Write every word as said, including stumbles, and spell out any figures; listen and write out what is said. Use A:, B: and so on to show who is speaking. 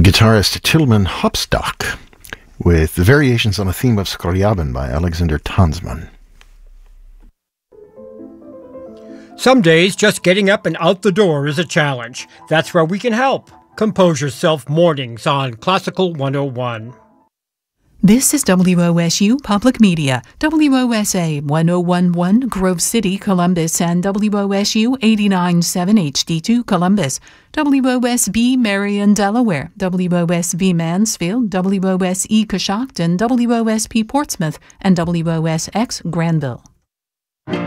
A: guitarist Tilman Hopstock with the variations on a theme of Skrljabin by Alexander Tansman.
B: Some days, just getting up and out the door is a challenge. That's where we can help. Compose Yourself Mornings on Classical one oh one.
C: This is W O S U Public Media, W O S A one oh one point one Grove City, Columbus, and W O S U eighty-nine point seven H D two Columbus, W O S B Marion, Delaware, W O S B Mansfield, W O S E Coshocton, W O S P Portsmouth, and W O S X Granville.